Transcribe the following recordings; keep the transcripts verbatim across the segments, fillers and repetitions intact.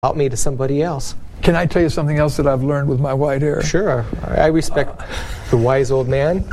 about me to somebody else. Can I tell you something else that I've learned with my white hair? Sure. I respect uh, the wise old man.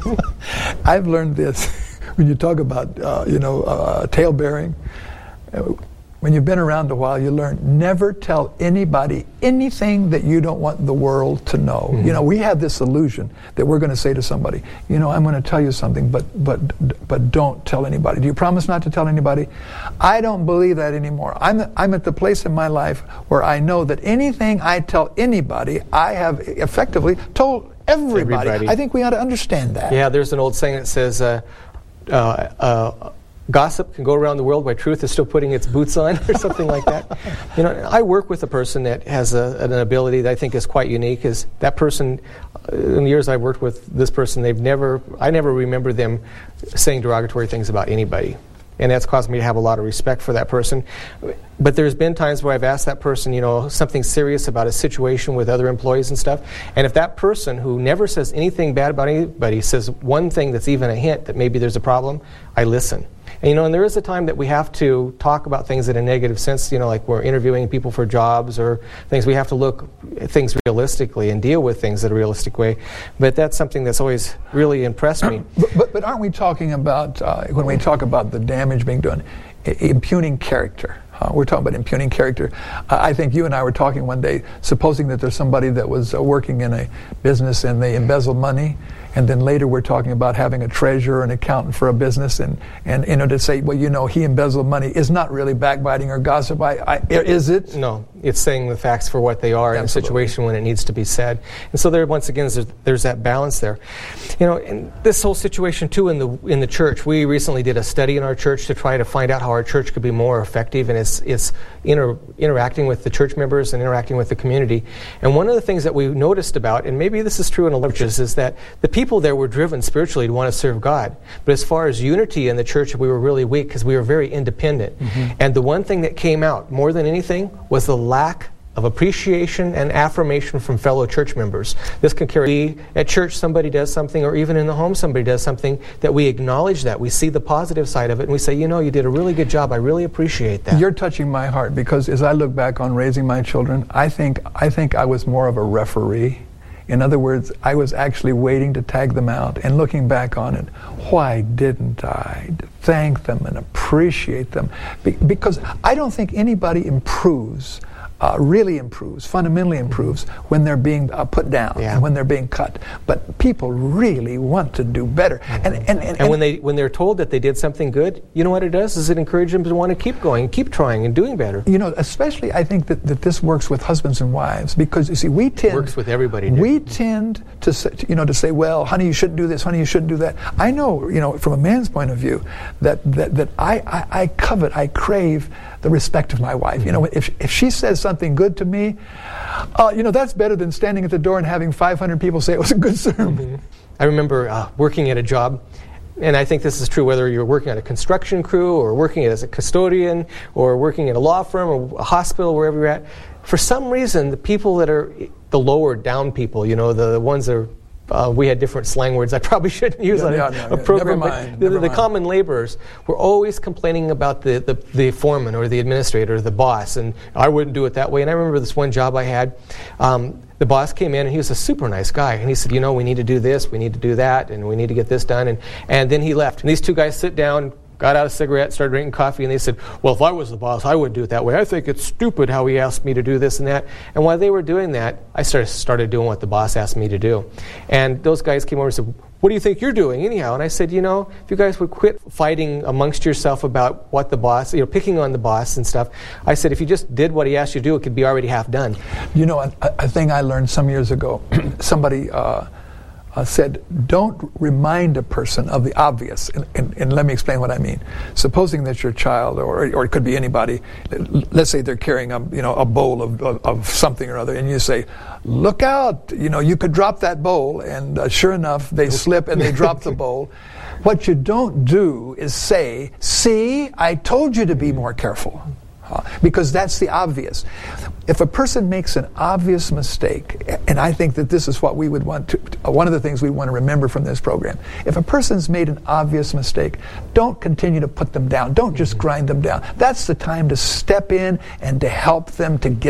I've learned this. When you talk about, uh, you know, uh, tail bearing, uh, when you've been around a while, you learn never tell anybody anything that you don't want the world to know. Mm-hmm. You know, we have this illusion that we're going to say to somebody, you know, I'm going to tell you something, but but but don't tell anybody. Do you promise not to tell anybody? I don't believe that anymore. I'm I'm at the place in my life where I know that anything I tell anybody, I have effectively told everybody. Everybody. I think we ought to understand that. Yeah, there's an old saying that says, uh, uh, uh, gossip can go around the world while truth is still putting its boots on, or something like that. You know, I work with a person that has a, an ability that I think is quite unique. Is that person, uh, in the years I've worked with this person, they've never, I never remember them saying derogatory things about anybody. And that's caused me to have a lot of respect for that person. But there's been times where I've asked that person, you know, something serious about a situation with other employees and stuff. And if that person who never says anything bad about anybody says one thing that's even a hint that maybe there's a problem, I listen. And, you know, and there is a time that we have to talk about things in a negative sense, you know, like we're interviewing people for jobs or things. We have to look at things realistically and deal with things in a realistic way. But that's something that's always really impressed me. But, but, but aren't we talking about, uh, when we talk about the damage being done, I- impugning character? Uh, we're talking about impugning character. Uh, I think you and I were talking one day, supposing that there's somebody that was uh, working in a business and they embezzled money, and then later we're talking about having a treasurer, an accountant for a business, and, and you know, to say, well, you know, he embezzled money is not really backbiting or gossip. I, I, is it? No, it's saying the facts for what they are. Absolutely. In a situation when it needs to be said. And so there, once again, there's, there's that balance there. You know, and this whole situation too in the in the church. We recently did a study in our church to try to find out how our church could be more effective in its its inter, interacting with the church members and interacting with the community. And one of the things that we noticed about, and maybe this is true in a lot of churches, is that the people there were driven spiritually to want to serve God. But as far as unity in the church, we were really weak because we were very independent. Mm-hmm. And the one thing that came out more than anything was the lack of appreciation and affirmation from fellow church members. This can carry at church, somebody does something, or even in the home somebody does something, that we acknowledge that. We see the positive side of it, and we say, you know, you did a really good job. I really appreciate that. You're touching my heart, because as I look back on raising my children, I think I think I was more of a referee. In other words, I was actually waiting to tag them out and looking back on it. Why didn't I thank them and appreciate them? Be- because I don't think anybody improves, uh, really improves, fundamentally improves when they're being uh, put down, yeah. and when they're being cut. But people really want to do better. Mm-hmm. And, and, and, and, and when, they, when they're told that they did something good, you know what it does? Is it encourages them to want to keep going, keep trying and doing better. You know, especially I think that, that this works with husbands and wives, because you see, we tend... It works with everybody. Dude. We tend to say, you know, to say, well, honey, you shouldn't do this, honey, you shouldn't do that. I know, you know, from a man's point of view, that that, that I, I, I covet, I crave the respect of my wife. Mm-hmm. You know, if if she says something good to me, uh, you know, that's better than standing at the door and having five hundred people say it was a good sermon. Mm-hmm. I remember uh, working at a job, and I think this is true whether you're working at a construction crew or working as a custodian or working at a law firm or a hospital, wherever you're at. For some reason, the people that are the lower down people, you know, the, the ones that are, uh, we had different slang words I probably shouldn't use yeah, on yeah, a, no, a yeah. program. Never mind, but the, never the mind. common laborers were always complaining about the, the, the foreman or the administrator or the boss, and I wouldn't do it that way. And I remember this one job I had. Um, the boss came in, and he was a super nice guy. And he said, you know, we need to do this, we need to do that, and we need to get this done. And, and then he left. And these two guys sit down, got out a cigarette, started drinking coffee, and they said, well, if I was the boss, I wouldn't do it that way. I think it's stupid how he asked me to do this and that. And while they were doing that, I started started doing what the boss asked me to do. And those guys came over and said, what do you think you're doing anyhow? And I said, you know, if you guys would quit fighting amongst yourself about what the boss, you know, picking on the boss and stuff, I said, if you just did what he asked you to do, it could be already half done. You know, a, a thing I learned some years ago, somebody uh, uh, said, don't remind a person of the obvious. And, and, and let me explain what I mean. Supposing that your child, or or it could be anybody, let's say they're carrying a, you know, a bowl of, of, of something or other, and you say, look out, you know, you could drop that bowl, and uh, sure enough, they slip and they drop the bowl. What you don't do is say, see, I told you to be more careful. Uh, because that's the obvious. If a person makes an obvious mistake, and I think that this is what we would want to, uh, one of the things we want to remember from this program, if a person's made an obvious mistake, don't continue to put them down. Don't just grind them down. That's the time to step in and to help them to get